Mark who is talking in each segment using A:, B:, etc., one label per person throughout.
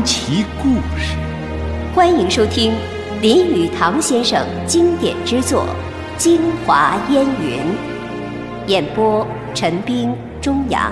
A: 奇故事。
B: 欢迎收听林语堂先生经典之作《京华烟云》，演播陈斌、钟阳。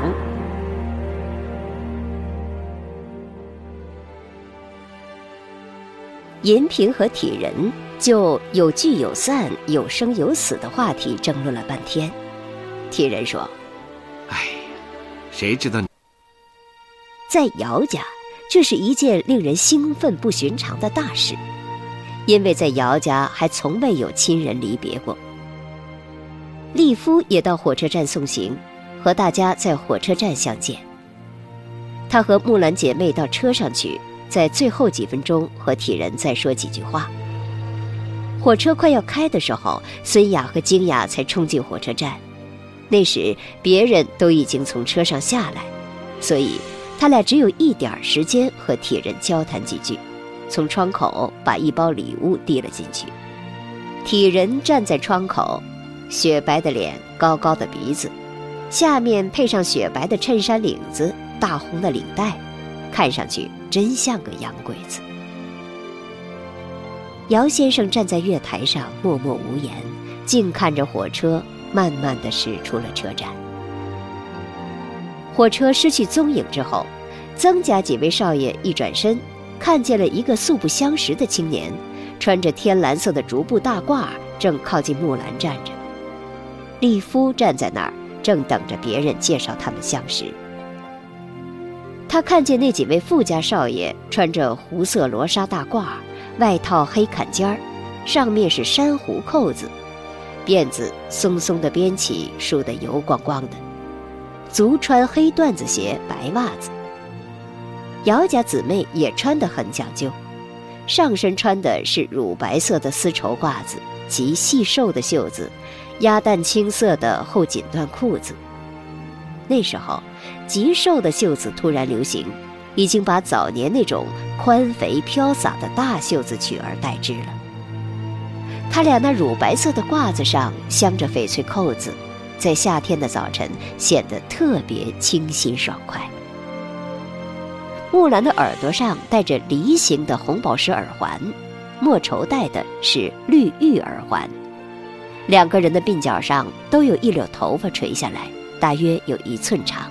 B: 银平和铁人就有聚有散、有生有死的话题争论了半天。铁人说：“
A: 哎呀，谁知道你……
B: 在姚家，这是一件令人兴奋不寻常的大事，因为在姚家还从未有亲人离别过。丽夫也到火车站送行，和大家在火车站相见。他和木兰姐妹到车上去，在最后几分钟和铁人再说几句话。火车快要开的时候，孙雅和金雅才冲进火车站。那时别人都已经从车上下来，所以他俩只有一点时间和铁人交谈几句，从窗口把一包礼物递了进去。铁人站在窗口，雪白的脸，高高的鼻子，下面配上雪白的衬衫领子，大红的领带，看上去真像个洋鬼子。姚先生站在月台上默默无言，静看着火车慢慢地驶出了车站。火车失去踪影之后，曾家几位少爷一转身，看见了一个素不相识的青年，穿着天蓝色的竹布大褂，正靠近木兰站着。丽夫站在那儿，正等着别人介绍他们相识。他看见那几位富家少爷穿着湖色罗纱大褂，外套黑坎肩儿，上面是珊瑚扣子，辫子松松的编起，梳得油光光的，足穿黑缎子鞋，白袜子。姚家姊妹也穿得很讲究，上身穿的是乳白色的丝绸褂子，极细瘦的袖子，鸭蛋青色的厚锦缎裤子。那时候极瘦的袖子突然流行，已经把早年那种宽肥飘洒的大袖子取而代之了。他俩那乳白色的褂子上镶着翡翠扣子，在夏天的早晨显得特别清新爽快。木兰的耳朵上戴着梨形的红宝石耳环，莫愁戴的是绿玉耳环。两个人的鬓角上都有一绺头发垂下来，大约有1寸长。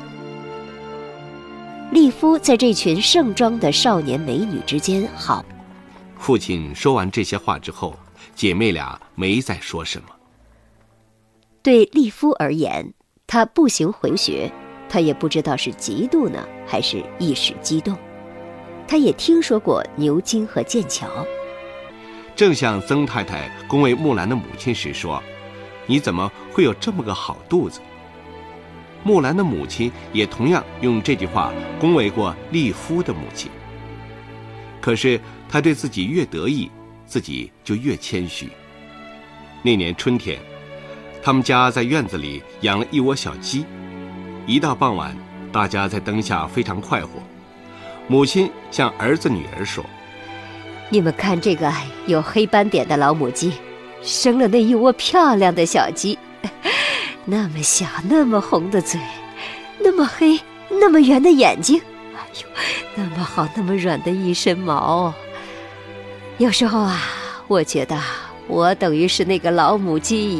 B: 丽夫在这群盛装的少年美女之间好。
A: 父亲说完这些话之后，姐妹俩没再说什么。
B: 对丽夫而言，他步行回学，他也不知道是嫉妒呢，还是一时激动。他也听说过牛津和剑桥。
A: 正像曾太太恭维木兰的母亲时说：“你怎么会有这么个好肚子？”木兰的母亲也同样用这句话恭维过丽夫的母亲。可是他对自己越得意，自己就越谦虚。那年春天，他们家在院子里养了一窝小鸡。一到傍晚，大家在灯下非常快活。母亲向儿子女儿说：“
B: 你们看这个有黑斑点的老母鸡，生了那一窝漂亮的小鸡，那么小，那么红的嘴，那么黑，那么圆的眼睛，哎呦，那么好，那么软的一身毛。有时候啊，我觉得我等于是那个老母鸡